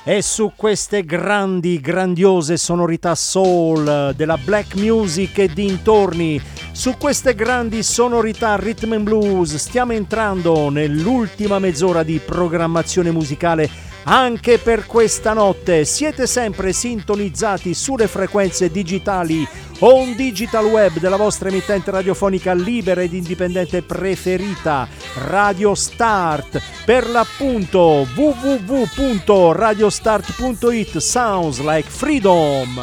E su queste grandiose sonorità soul della black music e dintorni, su queste grandi sonorità rhythm and blues, stiamo entrando nell'ultima mezz'ora di programmazione musicale anche per questa notte. Siete sempre sintonizzati sulle frequenze digitali on digital web della vostra emittente radiofonica libera ed indipendente preferita, Radio Start, per l'appunto www.radiostart.it. Sounds like freedom.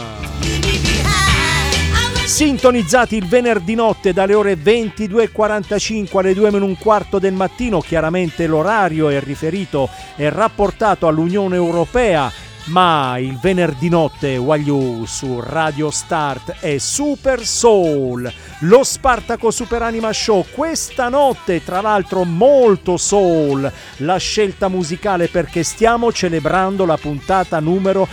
Sintonizzati il venerdì notte dalle ore 22.45 alle 2:15 del mattino. Chiaramente l'orario è riferito e rapportato all'Unione Europea, ma il venerdì notte Wagyu su Radio Start è Super Soul, lo Spartaco Super Anima Show. Questa notte, tra l'altro, molto soul la scelta musicale, perché stiamo celebrando la puntata numero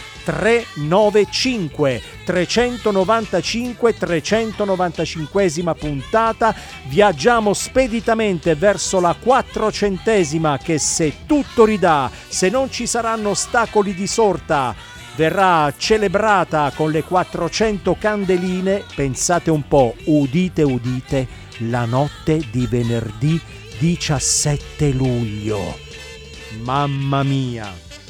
395esima puntata. Viaggiamo speditamente verso la 400esima che, se tutto ridà, se non ci saranno ostacoli di sorta, verrà celebrata con le 400 candeline. Pensate un po', udite udite, la notte di venerdì 17 luglio. Mamma mia!